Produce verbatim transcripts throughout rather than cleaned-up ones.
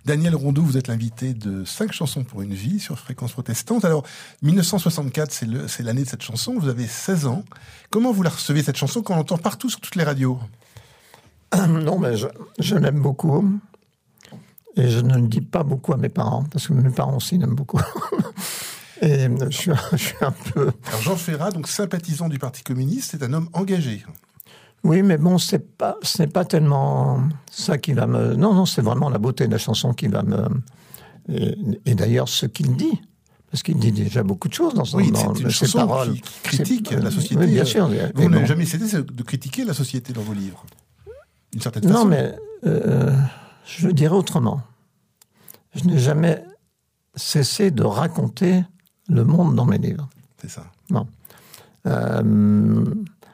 Daniel Rondeau, vous êtes l'invité de cinq chansons pour une vie sur Fréquence Protestante. Alors, mille neuf cent soixante-quatre, c'est, le, c'est l'année de cette chanson. Vous avez seize ans. Comment vous la recevez, cette chanson, qu'on entend partout sur toutes les radios ? Non, mais je, je l'aime beaucoup. Et je ne le dis pas beaucoup à mes parents, parce que mes parents aussi l'aiment beaucoup. Et je suis, je suis un peu... Alors, Jean Ferrat, donc sympathisant du Parti communiste, c'est un homme engagé. Oui, mais bon, c'est pas, ce n'est pas tellement ça qui va me... Non, non, c'est vraiment la beauté de la chanson qui va me... Et, et d'ailleurs, ce qu'il dit, parce qu'il dit déjà beaucoup de choses dans, son, oui, dans c'est une ses chanson paroles. Qui critique c'est, la société. Oui, bien sûr. Vous n'avez bon. jamais cessé de critiquer la société dans vos livres, d'une certaine façon. Non, mais euh, je le dirais autrement. Je n'ai jamais cessé de raconter le monde dans mes livres. C'est ça. Non. Euh,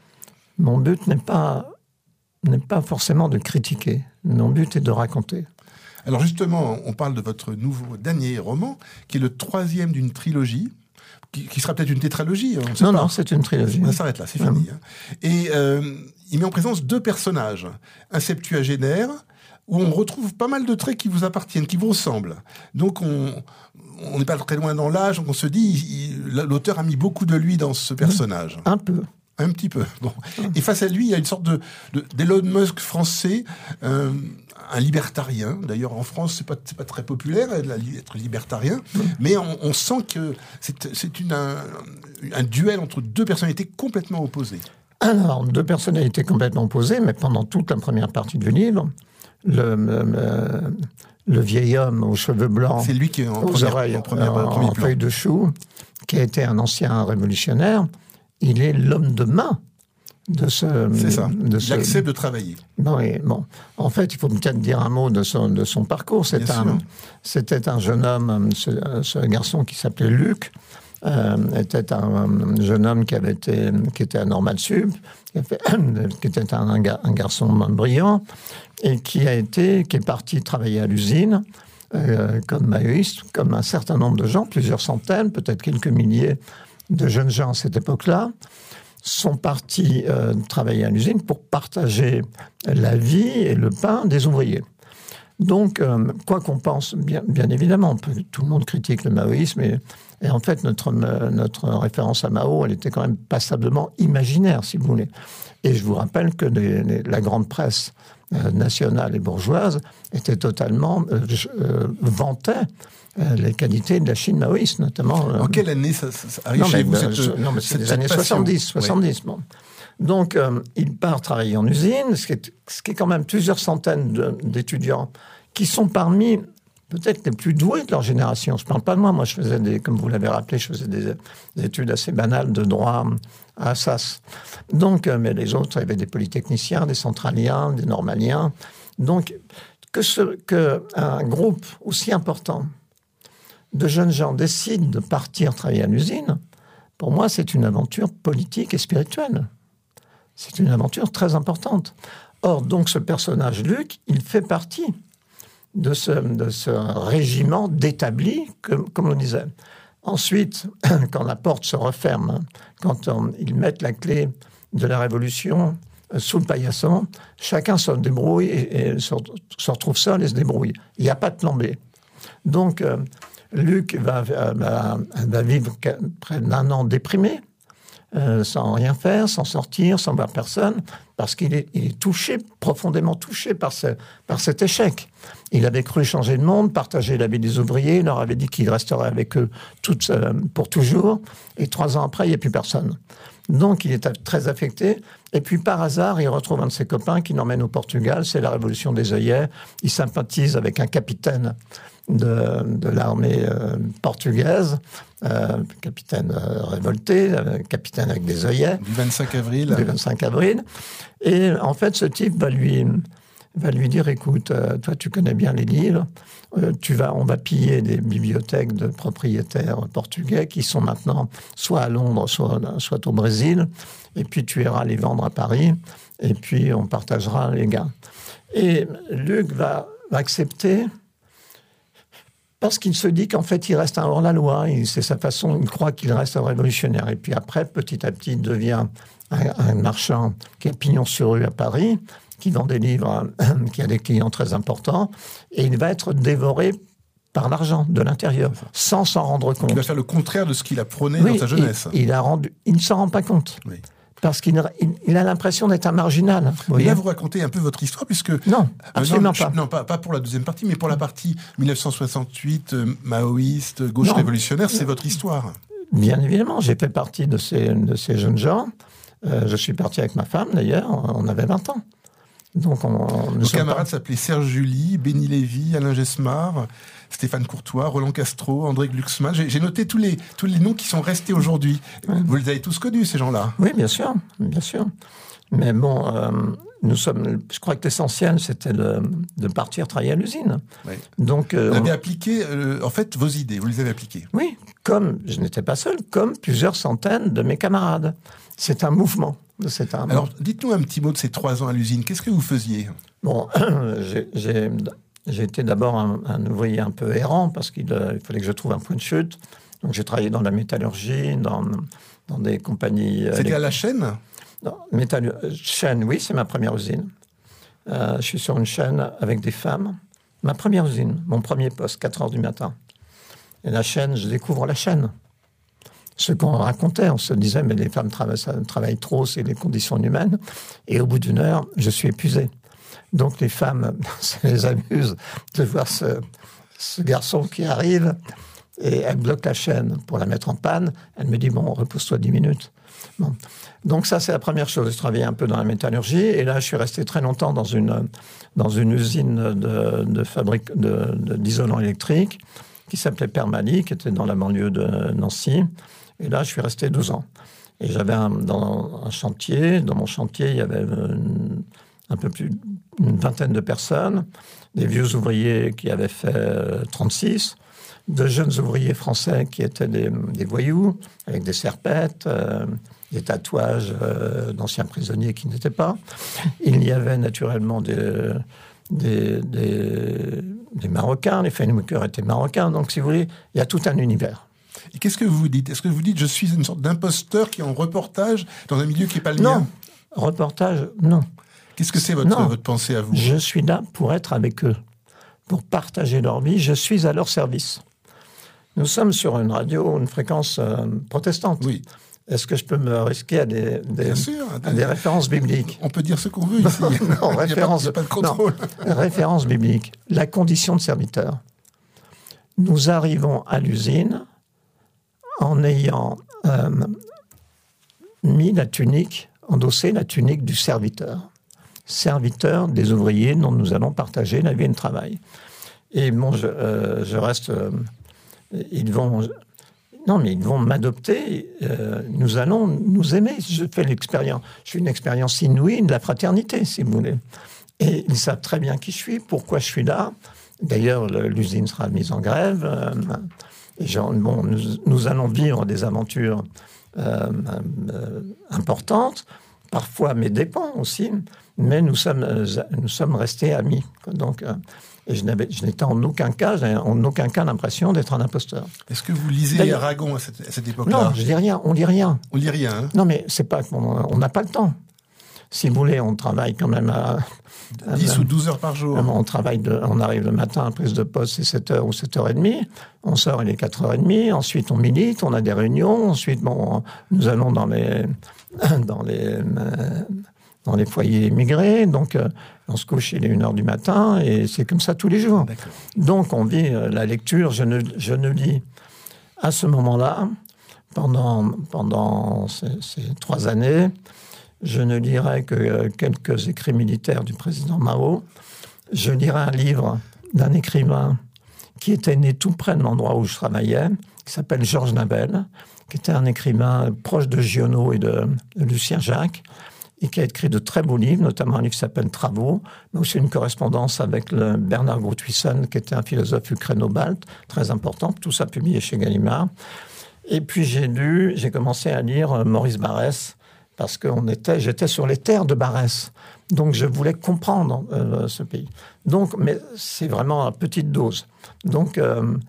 mon but n'est pas, n'est pas forcément de critiquer. Mon but est de raconter. Alors justement, on parle de votre nouveau dernier roman, qui est le troisième d'une trilogie, qui, qui sera peut-être une tétralogie. On ne sait non, pas. non, c'est une trilogie. Ça s'arrête là, c'est fini. Mmh. Hein. Et euh, il met en présence deux personnages, un septuagénaire, où on retrouve pas mal de traits qui vous appartiennent, qui vous ressemblent. Donc on on n'est pas très loin dans l'âge, donc on se dit, il, l'auteur a mis beaucoup de lui dans ce personnage. Un peu. Un petit peu. Bon. Et face à lui, il y a une sorte de, de d'Elon Musk français, euh, un libertarien. D'ailleurs, en France, c'est pas c'est pas très populaire d'être libertarien, mais on, on sent que c'est c'est une un, un duel entre deux personnalités complètement opposées. Alors, deux personnalités complètement opposées, mais pendant toute la première partie du livre, le, le, le, le vieil homme aux cheveux blancs, c'est lui qui est en aux première, oreilles, en, première, en, premier en plan. feuille de chou, qui a été un ancien révolutionnaire. Il est l'homme de main de ce... C'est ça, de il ce... accepte de travailler. Non, et bon, en fait, il faut peut-être dire un mot de son, de son parcours. C'est un, c'était un jeune homme, ce, ce garçon qui s'appelait Luc, euh, était un jeune homme qui, avait été, qui était à Normal Sup, qui, fait, qui était un, un garçon brillant, et qui, a été, qui est parti travailler à l'usine, euh, comme maoïste, comme un certain nombre de gens, plusieurs centaines, peut-être quelques milliers de jeunes gens à cette époque-là, sont partis euh, travailler à l'usine pour partager la vie et le pain des ouvriers. Donc, euh, quoi qu'on pense, bien, bien évidemment, on peut, tout le monde critique le maoïsme, et, et en fait, notre, notre référence à Mao, elle était quand même passablement imaginaire, si vous voulez. Et je vous rappelle que les, les, la grande presse euh, nationale et bourgeoise était totalement euh, euh, vantait les qualités de la Chine maoïste, notamment. En quelle année ça, ça, ça arrive non, chez mais, vous ben, cette, je, Non, mais c'est cette, les cette années passion. soixante-dix. soixante-dix Oui. bon. Donc, euh, il part travailler en usine, ce qui est, ce qui est quand même plusieurs centaines de, d'étudiants qui sont parmi, peut-être, les plus doués de leur génération. Je ne parle pas de moi. Moi, je faisais, des, comme vous l'avez rappelé, je faisais des, des études assez banales de droit à Assas. Donc, euh, mais les autres, il y avait des polytechniciens, des centraliens, des normaliens. Donc, que, ce, que un groupe aussi important de jeunes gens décident de partir travailler à l'usine, pour moi, c'est une aventure politique et spirituelle. C'est une aventure très importante. Or, donc, ce personnage, Luc, il fait partie de ce, de ce régiment d'établis, comme, comme on disait. Ensuite, quand la porte se referme, quand on, ils mettent la clé de la Révolution sous le paillasson, chacun se débrouille et, et se, se retrouve seul et se débrouille. Il n'y a pas de plan B. Donc, euh, Luc va, va, va vivre près d'un an déprimé, euh, sans rien faire, sans sortir, sans voir personne, parce qu'il est, il est touché, profondément touché par, ce, par cet échec. Il avait cru changer le monde, partager la vie des ouvriers, il leur avait dit qu'il resterait avec eux toute, euh, pour toujours, et trois ans après, il n'y a plus personne. Donc, il est très affecté. Et puis, par hasard, il retrouve un de ses copains qui l'emmène au Portugal. C'est la révolution des œillets. Il sympathise avec un capitaine de, de l'armée euh, portugaise, euh, capitaine euh, révolté, euh, capitaine avec des œillets. Du vingt-cinq avril. Du vingt-cinq avril. Et en fait, ce type va lui, va lui dire, écoute, euh, toi, tu connais bien les livres. Euh, tu vas, on va piller des bibliothèques de propriétaires portugais qui sont maintenant soit à Londres, soit, soit au Brésil, et puis tu iras les vendre à Paris, et puis on partagera les gains. Et Luc va, va accepter parce qu'il se dit qu'en fait, il reste un hors-la-loi, c'est sa façon, il croit qu'il reste un révolutionnaire. Et puis après, petit à petit, il devient un, un marchand qui a pignon sur rue à Paris, qui vend des livres, qui a des clients très importants, et il va être dévoré par l'argent de l'intérieur, sans s'en rendre compte. Il va faire le contraire de ce qu'il a prôné oui, dans sa jeunesse. Il, il, a rendu, il ne s'en rend pas compte. Oui. Parce qu'il il, il a l'impression d'être un marginal. Mais là, vous racontez un peu votre histoire, puisque... Non, absolument euh, non, pas. Non, pas, pas pour la deuxième partie, mais pour la partie mille neuf cent soixante-huit, euh, maoïste, gauche non. révolutionnaire, c'est votre histoire. Bien évidemment, j'ai fait partie de ces, de ces jeunes gens. Euh, je suis parti avec ma femme, d'ailleurs, on avait vingt ans. Donc, on, Nos camarades pas... s'appelaient Serge Julie, Béni Lévy, Alain Gesmar, Stéphane Courtois, Roland Castro, André Glucksmann. J'ai, j'ai noté tous les, tous les noms qui sont restés aujourd'hui. Oui. Vous les avez tous connus, ces gens-là? Oui, bien sûr, bien sûr. Mais bon, euh, nous sommes. Je crois que l'essentiel, c'était de, de partir travailler à l'usine. Oui. Donc, euh, vous avez on... appliqué, euh, en fait, vos idées. Vous les avez appliquées. Oui, comme je n'étais pas seul, comme plusieurs centaines de mes camarades. C'est un mouvement. C'est un... Alors, dites-nous un petit mot de ces trois ans à l'usine. Qu'est-ce que vous faisiez? Bon, j'ai, j'ai, j'ai été d'abord un, un ouvrier un peu errant parce qu'il euh, il fallait que je trouve un point de chute. Donc, j'ai travaillé dans la métallurgie, dans, dans des compagnies... C'était les... à la chaîne? Non, métall... chaîne, oui, c'est ma première usine. Euh, je suis sur une chaîne avec des femmes. Ma première usine, mon premier poste, quatre heures du matin. Et la chaîne, je découvre la chaîne. Ce qu'on racontait, on se disait, mais les femmes travaillent, travaillent trop, c'est les conditions humaines. Et au bout d'une heure, je suis épuisé. Donc les femmes, ça les amuse de voir ce, ce garçon qui arrive et elle bloque la chaîne pour la mettre en panne. Elle me dit, bon, repose-toi dix minutes. Bon. Donc ça, c'est la première chose. Je travaillais un peu dans la métallurgie et là, je suis resté très longtemps dans une, dans une usine de, de fabrique de, de, d'isolant électrique qui s'appelait Permali, qui était dans la banlieue de Nancy. Et là, je suis resté douze ans. Et j'avais un, dans un chantier, dans mon chantier, il y avait une, un peu plus d'une vingtaine de personnes, des vieux ouvriers qui avaient fait trente-six, de jeunes ouvriers français qui étaient des, des voyous, avec des serpettes, euh, des tatouages euh, d'anciens prisonniers qui n'étaient pas. Il y avait naturellement des, des, des, des Marocains, les filmmakers étaient marocains, donc si vous voulez, il y a tout un univers. Et qu'est-ce que vous vous dites? Est-ce que vous dites, je suis une sorte d'imposteur qui est en reportage dans un milieu qui n'est pas le non. mien? Non, reportage, non. Qu'est-ce que c'est votre, votre pensée à vous? Je suis là pour être avec eux, pour partager leur vie. Je suis à leur service. Nous sommes sur une radio, une fréquence euh, protestante. Oui. Est-ce que je peux me risquer à des, des, Bien sûr, à des références bibliques? On peut dire ce qu'on veut ici. non, référence, il n'y a pas de contrôle. Non, référence biblique. La condition de serviteur. Nous arrivons à l'usine en ayant euh, mis la tunique, endossé la tunique du serviteur. Serviteur des ouvriers dont nous allons partager la vie et le travail. Et bon, je, euh, je reste... Euh, ils vont... Non, mais ils vont m'adopter. Euh, nous allons nous aimer. Je fais l'expérience. Je fais une expérience inouïe de la fraternité, si vous voulez. Et ils savent très bien qui je suis, pourquoi je suis là. D'ailleurs, le, l'usine sera mise en grève. Euh, et genre, bon, nous, nous allons vivre des aventures euh, euh, importantes, parfois à mes dépens aussi, mais nous sommes, euh, nous sommes restés amis. Donc, euh, et je, n'avais, je n'étais en aucun cas, j'avais en aucun cas l'impression d'être un imposteur. Est-ce que vous lisez D'ailleurs, Aragon à cette, à cette époque-là? Non, je lis rien, on lit rien. On lit rien, hein? Non, mais c'est pas qu'on on n'a pas le temps. Si vous voulez, on travaille quand même à... dix ou douze heures par jour. On, travaille de, on arrive le matin à prise de poste, c'est sept heures ou sept heures trente. On sort, il est quatre heures trente. Ensuite, on milite, on a des réunions. Ensuite, bon, nous allons dans les, dans les, dans les foyers immigrés. Donc, on se couche, il est une heure du matin et c'est comme ça tous les jours. D'accord. Donc, on vit la lecture. Je ne, je ne lis à ce moment-là, pendant, pendant ces, ces trois années, je ne lirai que quelques écrits militaires du président Mao. Je lirai un livre d'un écrivain qui était né tout près de l'endroit où je travaillais, qui s'appelle Georges Nabel, qui était un écrivain proche de Giono et de, de Lucien Jacques, et qui a écrit de très beaux livres, notamment un livre qui s'appelle Travaux, mais aussi une correspondance avec le Bernard Groothuissen, qui était un philosophe ukréno-balte, très important, tout ça publié chez Gallimard. Et puis j'ai lu, j'ai commencé à lire Maurice Barrès, parce que on était, j'étais sur les terres de Barrès. Donc, je voulais comprendre euh, ce pays. Donc, mais c'est vraiment à petite dose. Donc, euh,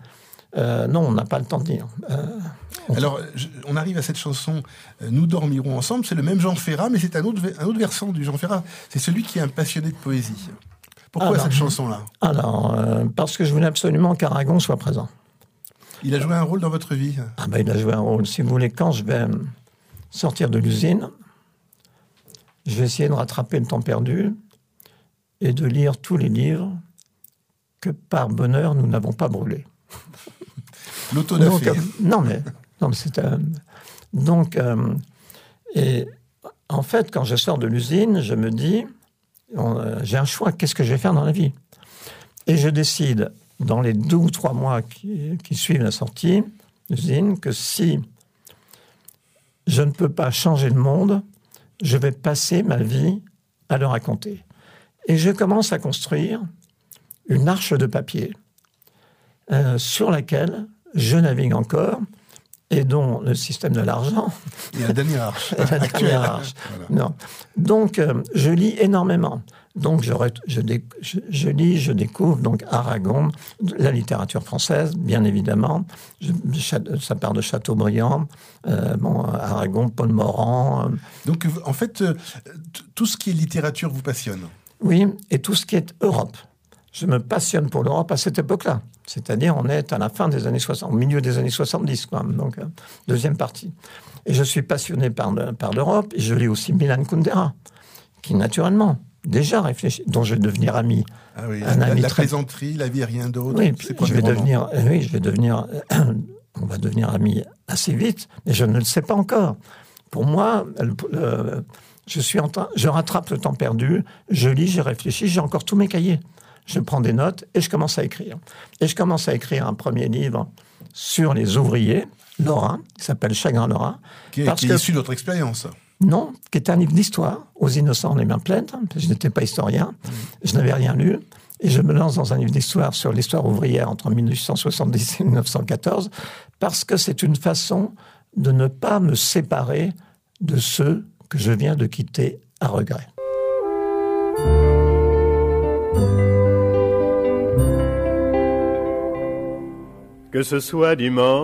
Euh, non, on n'a pas le temps de lire. Euh, on... Alors, je, on arrive à cette chanson euh, « Nous dormirons ensemble ». C'est le même Jean Ferrat, mais c'est un autre, un autre versant du Jean Ferrat. C'est celui qui est un passionné de poésie. Pourquoi alors, cette chanson-là? Alors, euh, parce que je voulais absolument qu'Aragon soit présent. Il a joué un rôle dans votre vie? Ah ben, il a joué un rôle. Si vous voulez, quand je vais sortir de l'usine, je vais essayer de rattraper le temps perdu et de lire tous les livres que, par bonheur, nous n'avons pas brûlés. L'autodafé. Euh, non, mais, non, mais c'est... Euh, donc, euh, et en fait, quand je sors de l'usine, je me dis, on, euh, j'ai un choix, qu'est-ce que je vais faire dans la vie? Et je décide, dans les deux ou trois mois qui, qui suivent la sortie de l'usine, que si je ne peux pas changer le monde, je vais passer ma vie à le raconter. Et je commence à construire une arche de papier euh, sur laquelle je navigue encore et dont le système de l'argent... Et la dernière arche. la dernière arche. Voilà. Non. Donc, euh, je lis énormément. Donc, je, je, je, je lis, je découvre donc Aragon, la littérature française, bien évidemment. Je, ça part de Chateaubriand, euh, bon, Aragon, Paul Morand. Euh. Donc, en fait, euh, tout ce qui est littérature vous passionne? Oui, et tout ce qui est Europe. Je me passionne pour l'Europe à cette époque-là. C'est-à-dire, on est à la fin des années soixante, au milieu des années soixante-dix, quoi. Donc, euh, deuxième partie. Et je suis passionné par, le, par l'Europe, et je lis aussi Milan Kundera, qui, naturellement, déjà réfléchit, dont je vais devenir ami. Ah oui, un la, ami la très... plaisanterie, la vie et rien d'autre. Oui, je vais devenir, euh, oui, je vais devenir, euh, on va devenir amis assez vite, mais je ne le sais pas encore. Pour moi, le, le, je suis en train, je rattrape le temps perdu, je lis, je réfléchis, j'ai encore tous mes cahiers. Je prends des notes et je commence à écrire. Et je commence à écrire un premier livre sur les ouvriers lorrains, qui s'appelle Chagrin Lorrain. Qui est, parce qui est que, issu de votre expérience? Non, qui est un livre d'histoire, aux innocents les mains pleines. Je n'étais pas historien, mmh. je n'avais rien lu. Et je me lance dans un livre d'histoire sur l'histoire ouvrière entre mille huit cent soixante-dix et mille neuf cent quatorze, parce que c'est une façon de ne pas me séparer de ceux que je viens de quitter à regret. Que ce soit dimanche